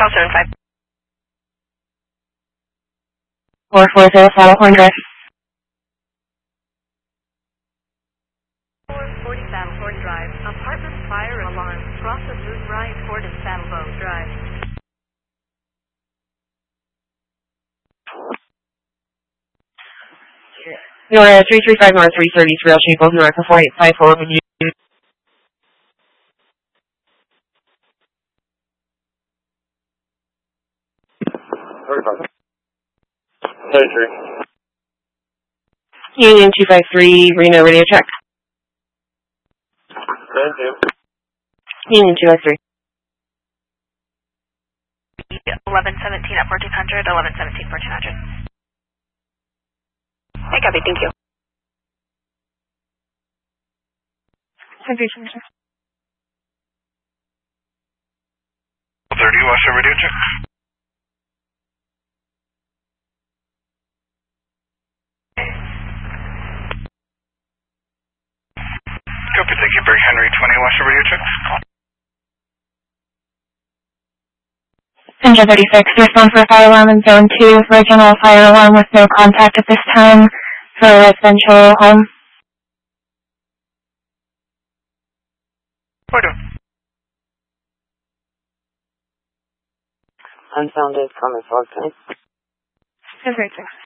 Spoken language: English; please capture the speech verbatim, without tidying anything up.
Call seven five. four four zero Saddlehorn Drive. four forty Saddlehorn Drive. Apartment fire alarm. Cross the Moonrise Court and Saddlebow Drive. You're at three three five North three thirty Trail Chapel, North of four eight five four Avenue. thirty-five. thirty-three. Union two five three, Reno radio check. Thank you. Union two five three. eleven seventeen at fourteen hundred, eleven seventeen, fourteen hundred. Hey, copy, thank you. Citation, sir. thirty, watch the radio check. Copy, thank you. Barry Henry twenty, watch the radio check. Engine thirty-six, respond for a fire alarm in zone two for a general fire alarm with no contact at this time for a residential home. Order. Unfounded from the Fog Tank. That's right, sir.